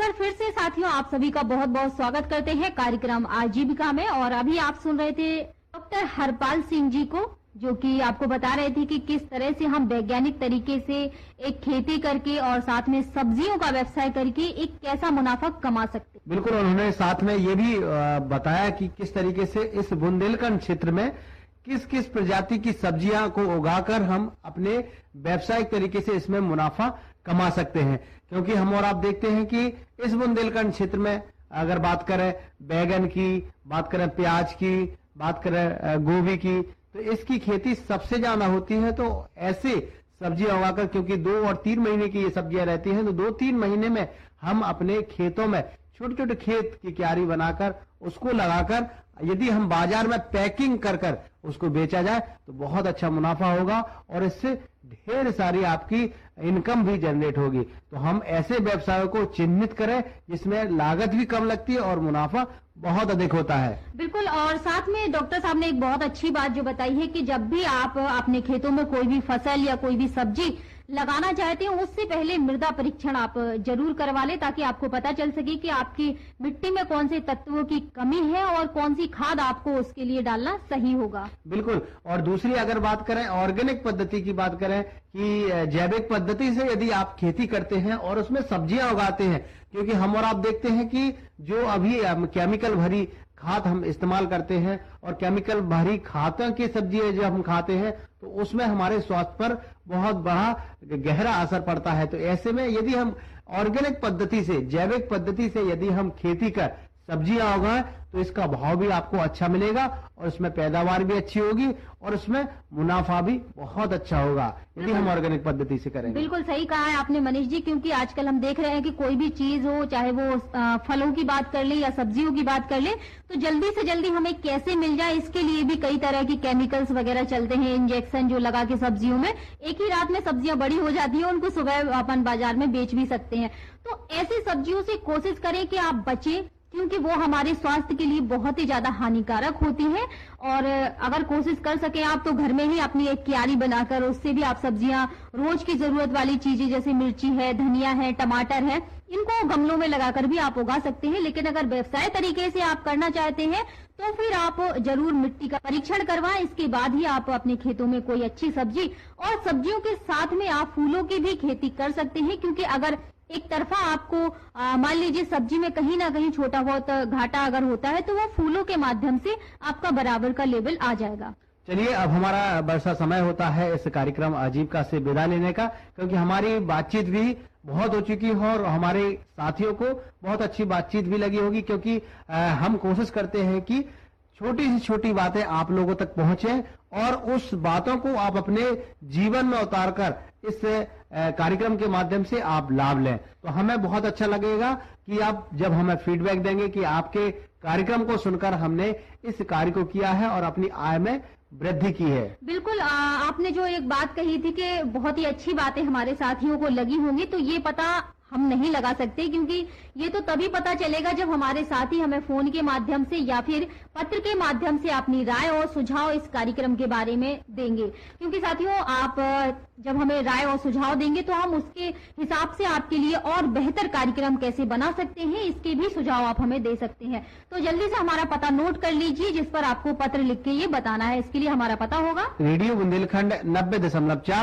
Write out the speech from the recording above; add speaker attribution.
Speaker 1: बार फिर से साथियों आप सभी का बहुत बहुत स्वागत करते हैं कार्यक्रम आजीविका में। और अभी आप सुन रहे थे डॉक्टर हरपाल सिंह जी को, जो कि आपको बता रहे थे कि किस तरह से हम वैज्ञानिक तरीके से एक खेती करके और साथ में सब्जियों का व्यवसाय करके एक कैसा मुनाफा कमा सकते।
Speaker 2: बिल्कुल, उन्होंने साथ में ये भी बताया कि किस तरीके से इस बुंदेलखंड क्षेत्र में किस किस प्रजाति की सब्जियां को उगाकर हम अपने व्यावसायिक तरीके से इसमें मुनाफा कमा सकते हैं। क्योंकि हम और आप देखते हैं कि इस बुंदेलखंड क्षेत्र में अगर बात करें बैगन की, बात करें प्याज की, बात करें गोभी की, तो इसकी खेती सबसे ज्यादा होती है। तो ऐसे सब्जियां उगाकर, क्योंकि 2 और 3 महीने की ये सब्जियां रहती हैं, तो 2-3 महीने में हम अपने खेतों में छोटे छोटे खेत की क्यारी बनाकर उसको लगाकर यदि हम बाजार में पैकिंग कर कर उसको बेचा जाए तो बहुत अच्छा मुनाफा होगा और इससे ढेर सारी आपकी इनकम भी जनरेट होगी। तो हम ऐसे व्यवसायों को चिन्हित करें जिसमें लागत भी कम लगती है और मुनाफा बहुत अधिक होता है।
Speaker 1: बिल्कुल, और साथ में डॉक्टर साहब ने एक बहुत अच्छी बात जो बताई है कि जब भी आप अपने खेतों में कोई भी फसल या कोई भी सब्जी लगाना चाहते हैं उससे पहले मृदा परीक्षण आप जरूर करवा लें, ताकि आपको पता चल सके कि आपकी मिट्टी में कौन से तत्वों की कमी है और कौन सी खाद आपको उसके लिए डालना सही होगा।
Speaker 2: बिल्कुल, और दूसरी अगर बात करें ऑर्गेनिक पद्धति की बात करें कि जैविक पद्धति से यदि आप खेती करते हैं और उसमें सब्जियां उगाते हैं, क्योंकि हम और आप देखते हैं कि जो अभी केमिकल भरी खाद हम इस्तेमाल करते हैं और केमिकल भरी खादों की सब्जियां जब हम खाते हैं तो उसमें हमारे स्वास्थ्य पर बहुत बड़ा गहरा असर पड़ता है। तो ऐसे में यदि हम ऑर्गेनिक पद्धति से, जैविक पद्धति से यदि हम खेती कर सब्जियां उगाएं तो इसका भाव भी आपको अच्छा मिलेगा और इसमें पैदावार भी अच्छी होगी और इसमें मुनाफा भी बहुत अच्छा होगा यदि हम ऑर्गेनिक पद्धति से करेंगे।
Speaker 1: बिल्कुल सही कहा है आपने मनीष जी, क्योंकि आजकल हम देख रहे हैं कि कोई भी चीज हो, चाहे वो फलों की बात कर ले या सब्जियों की बात कर ले, तो जल्दी से जल्दी हमें कैसे मिल जाए इसके लिए भी कई तरह की केमिकल्स वगैरह चलते हैं, इंजेक्शन जो लगा के सब्जियों में एक ही रात में सब्जियां बड़ी हो जाती है, उनको सुबह अपन बाजार में बेच भी सकते हैं। तो ऐसी सब्जियों से कोशिश करें कि आप बचें, क्योंकि वो हमारे स्वास्थ्य के लिए बहुत ही ज्यादा हानिकारक होती है। और अगर कोशिश कर सके आप तो घर में ही अपनी एक क्यारी बनाकर उससे भी आप सब्जियां, रोज की जरूरत वाली चीजें जैसे मिर्ची है, धनिया है, टमाटर है, इनको गमलों में लगाकर भी आप उगा सकते हैं। लेकिन अगर व्यवसाय तरीके से आप करना चाहते हैं तो फिर आप जरूर मिट्टी का परीक्षण करवाएं, इसके बाद ही आप अपने खेतों में कोई अच्छी सब्जी, और सब्जियों के साथ में आप फूलों की भी खेती कर सकते हैं। क्योंकि अगर एक तरफा आपको मान लीजिए सब्जी में कहीं ना कहीं छोटा बहुत घाटा अगर होता है तो वो फूलों के माध्यम से आपका बराबर का लेवल आ जाएगा।
Speaker 2: चलिए, अब हमारा वर्षा समय होता है इस कार्यक्रम आजीविका से विदा लेने का, क्योंकि हमारी बातचीत भी बहुत हो चुकी है और हमारे साथियों को बहुत अच्छी बातचीत भी लगी होगी। क्योंकि हम कोशिश करते हैं कि छोटी से छोटी बातें आप लोगों तक पहुंचे और उस बातों को आप अपने जीवन में उतारकर इस कार्यक्रम के माध्यम से आप लाभ लें। तो हमें बहुत अच्छा लगेगा कि आप जब हमें फीडबैक देंगे कि आपके कार्यक्रम को सुनकर हमने इस कार्य को किया है और अपनी आय में वृद्धि की है।
Speaker 1: बिल्कुल, आपने जो एक बात कही थी कि बहुत ही अच्छी बातें हमारे साथियों को लगी होंगी, तो ये पता हम नहीं लगा सकते, क्योंकि ये तो तभी पता चलेगा जब हमारे साथी हमें फोन के माध्यम से या फिर पत्र के माध्यम से अपनी राय और सुझाव इस कार्यक्रम के बारे में देंगे। क्योंकि साथियों, आप जब हमें राय और सुझाव देंगे तो हम उसके हिसाब से आपके लिए और बेहतर कार्यक्रम कैसे बना सकते हैं इसके भी सुझाव आप हमें दे सकते हैं। तो जल्दी से हमारा पता नोट कर लीजिए जिस पर आपको पत्र लिख के ये बताना है। इसके लिए हमारा पता होगा
Speaker 2: रेडियो बुंदेलखंड 90.4